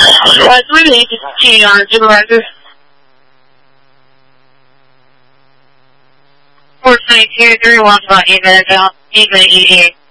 We need to key on the supervisor. 422, 3 1 about 8 minutes out, 8 minute ETA.